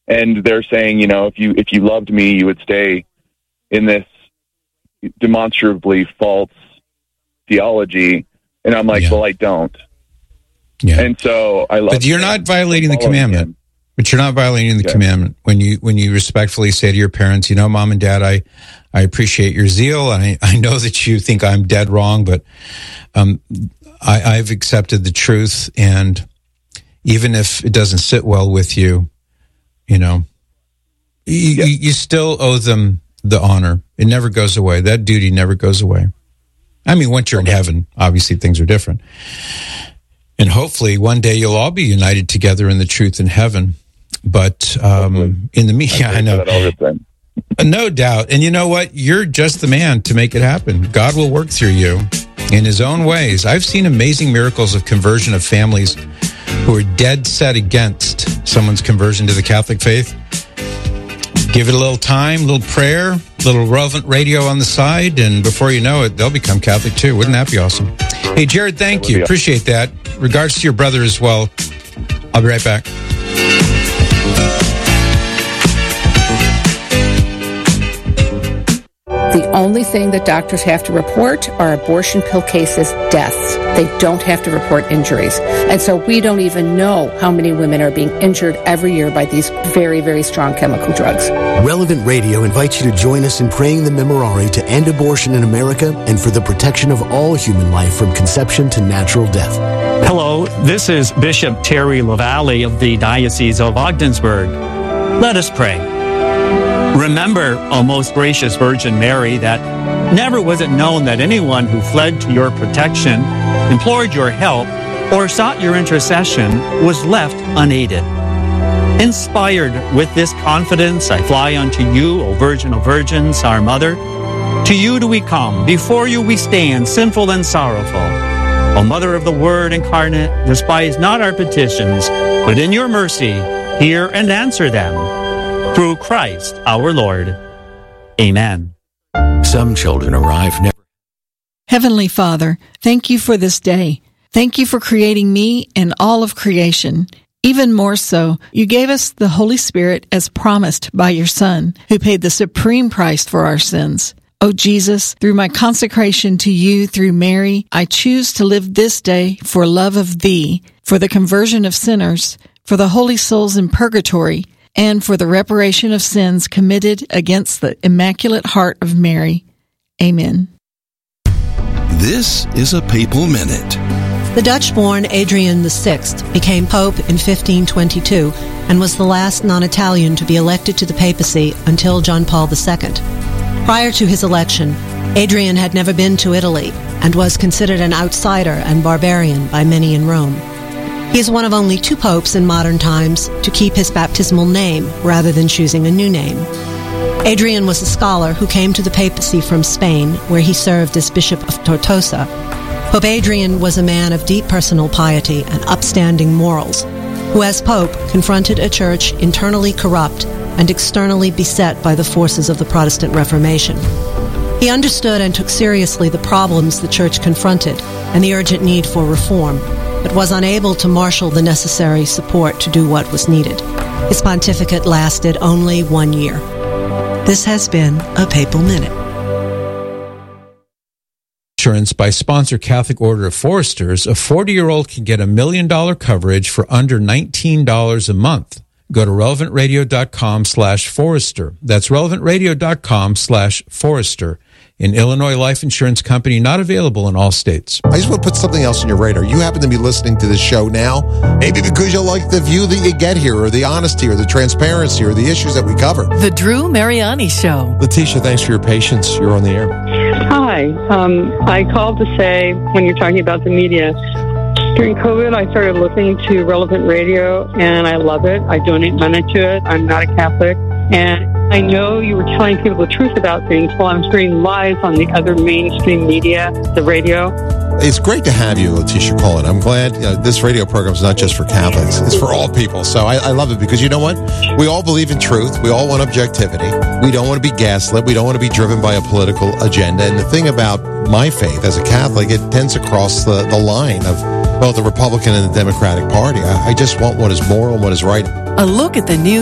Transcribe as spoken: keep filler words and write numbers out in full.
And they're saying, you know, if you if you loved me, you would stay in this demonstrably false theology. And I'm like, yeah. well, I don't. Yeah. And so I love. But you're not violating the commandment. Him. But you're not violating the okay. commandment when you when you respectfully say to your parents, you know, Mom and Dad, I, I appreciate your zeal. And I, I know that you think I'm dead wrong, but um, I, I've accepted the truth. And even if it doesn't sit well with you, you know, you, yeah. you, you still owe them the honor. It never goes away. That duty never goes away. I mean, once you're okay. in heaven, obviously things are different. And hopefully one day you'll all be united together in the truth in heaven. But um, in the media, I, I know. No doubt. And you know what? You're just the man to make it happen. God will work through you in his own ways. I've seen amazing miracles of conversion of families who are dead set against someone's conversion to the Catholic faith. Give it a little time, a little prayer, a little relevant radio on the side, and before you know it, they'll become Catholic too. Wouldn't that be awesome? Hey, Jared, thank you. Appreciate that. Regards to your brother as well. I'll be right back. The only thing that doctors have to report are abortion pill cases, deaths. They don't have to report injuries. And so we don't even know how many women are being injured every year by these very, very strong chemical drugs. Relevant Radio invites you to join us in praying the Memorare to end abortion in America and for the protection of all human life from conception to natural death. Hello, this is Bishop Terry LaValle of the Diocese of Ogdensburg. Let us pray. Remember, O most gracious Virgin Mary, that never was it known that anyone who fled to your protection, implored your help, or sought your intercession was left unaided. Inspired with this confidence, I fly unto you, O Virgin of Virgins, our Mother. To you do we come, before you we stand, sinful and sorrowful. O Mother of the Word incarnate, despise not our petitions, but in your mercy hear and answer them. Through Christ our Lord. Amen. Some children arrive never. Heavenly Father, thank you for this day. Thank you for creating me and all of creation. Even more so, you gave us the Holy Spirit as promised by your Son, who paid the supreme price for our sins. Oh Jesus, through my consecration to you through Mary, I choose to live this day for love of thee, for the conversion of sinners, for the holy souls in purgatory, and for the reparation of sins committed against the Immaculate Heart of Mary. Amen. This is a Papal Minute. The Dutch-born Adrian the Sixth became Pope in fifteen twenty-two and was the last non-Italian to be elected to the papacy until John Paul the Second. Prior to his election, Adrian had never been to Italy and was considered an outsider and barbarian by many in Rome. He is one of only two popes in modern times to keep his baptismal name rather than choosing a new name. Adrian was a scholar who came to the papacy from Spain, where he served as Bishop of Tortosa. Pope Adrian was a man of deep personal piety and upstanding morals, who as pope confronted a church internally corrupt and externally beset by the forces of the Protestant Reformation. He understood and took seriously the problems the church confronted and the urgent need for reform, but was unable to marshal the necessary support to do what was needed. His pontificate lasted only one year. This has been a Papal Minute. Insurance by sponsor Catholic Order of Foresters, a forty-year-old can get a million-dollar coverage for under nineteen dollars a month. Go to relevantradio.com slash Forester. That's relevantradio.com slash Forester. An Illinois life insurance company not available in all states. I just want to put something else on your radar. You happen to be listening to this show now, maybe because you like the view that you get here, or the honesty, or the transparency, or the issues that we cover. The Drew Mariani Show. Letitia, thanks for your patience. You're on the air. Hi. Um, I called to say, when you're talking about the media, during COVID, I started listening to Relevant Radio, and I love it. I donate money to it. I'm not a Catholic. And I know you were telling people the truth about things while I'm hearing lies on the other mainstream media, the radio. It's great to have you, Letitia, call it. I'm glad you know, this radio program is not just for Catholics. It's for all people. So I, I love it because you know what? We all believe in truth. We all want objectivity. We don't want to be gaslit. We don't want to be driven by a political agenda. And the thing about my faith as a Catholic, it tends to cross the, the line of both the Republican and the Democratic Party. I, I just want what is moral and what is right. A look at the news.